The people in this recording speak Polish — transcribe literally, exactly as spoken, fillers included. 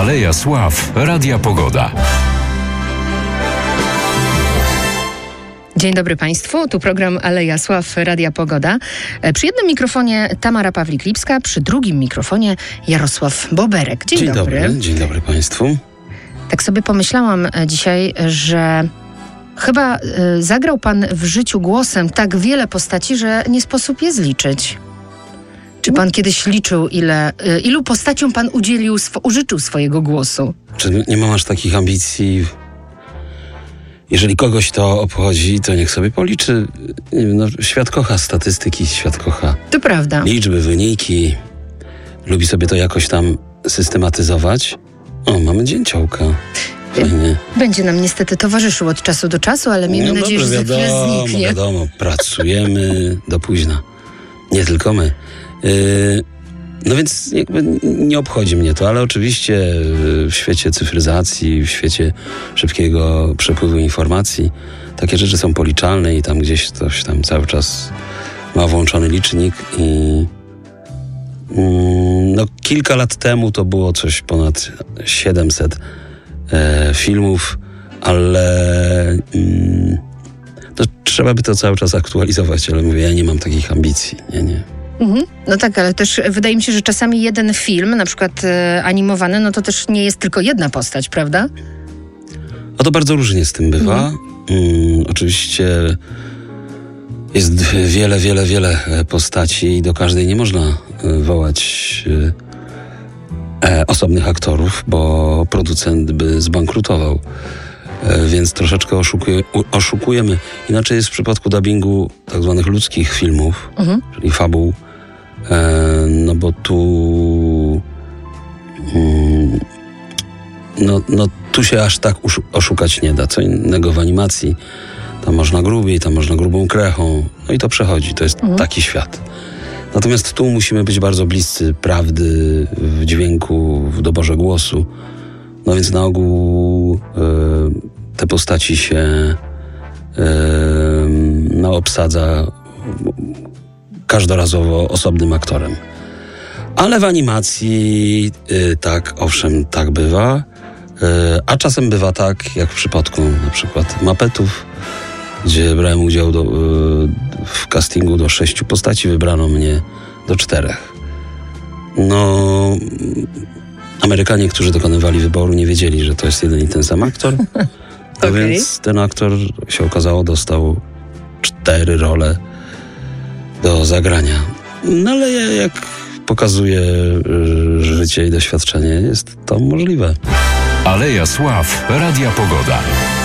Aleja Sław Radia Pogoda. Dzień dobry Państwu, tu program Aleja Sław Radia Pogoda. Przy jednym mikrofonie Tamara Pawlik-Lipska, przy drugim mikrofonie Jarosław Boberek. Dzień, Dzień dobry. dobry. Dzień dobry Państwu. Tak sobie pomyślałam dzisiaj, że chyba y, zagrał Pan w życiu głosem tak wiele postaci, że nie sposób je zliczyć. Czy Pan kiedyś liczył, ile, y, ilu postaciom Pan udzielił, sw- użyczył swojego głosu? Czy nie mam aż takich ambicji? Jeżeli kogoś to obchodzi, to niech sobie policzy. Nie wiem, no, świat kocha statystyki, świat kocha To prawda. liczby, wyniki. Lubi sobie to jakoś tam systematyzować. O, mamy dzięciołka. Fajnie. Będzie nam niestety towarzyszył od czasu do czasu, ale miejmy No nadzieję, dobrze, że za chwilę wiadomo, zniknie. wiadomo, pracujemy do późna. Nie tylko my. Yy, no więc jakby nie obchodzi mnie to, ale oczywiście w świecie cyfryzacji, w świecie szybkiego przepływu informacji takie rzeczy są policzalne i tam gdzieś coś tam cały czas ma włączony licznik i yy, no kilka lat temu to było coś ponad siedemset e, filmów, ale yy, to trzeba by to cały czas aktualizować, ale mówię, ja nie mam takich ambicji, nie, nie. Mhm. No tak, ale też wydaje mi się, że czasami jeden film, na przykład e, animowany, no to też nie jest tylko jedna postać, prawda? No to bardzo różnie z tym bywa. Mm, oczywiście jest wiele, wiele, wiele postaci i do każdej nie można e, wołać e, osobnych aktorów, bo producent by zbankrutował. E, więc troszeczkę oszukuje, u, oszukujemy. Inaczej jest w przypadku dubbingu tak zwanych ludzkich filmów, Mhm. czyli fabuł. E, no bo tu mm, no, no tu się aż tak uszu- oszukać nie da. Co innego w animacji. Tam można grubiej, tam można grubą krechą. No i to przechodzi. To jest Mhm. taki świat. Natomiast tu musimy być bardzo bliscy prawdy w dźwięku, w doborze głosu. No więc na ogół e, te postaci się e, no, obsadza każdorazowo osobnym aktorem. Ale w animacji y, tak, owszem, tak bywa. Y, a czasem bywa tak, jak w przypadku na przykład Muppetów, gdzie brałem udział do, y, w castingu do sześciu postaci, wybrano mnie do czterech. No, Amerykanie, którzy dokonywali wyboru, nie wiedzieli, że to jest jeden i ten sam aktor. A Okej. więc ten aktor, się okazało, dostał cztery role do zagrania. No ale jak pokazuje y, życie i doświadczenie, jest to możliwe. Aleja Sław Radia Pogoda.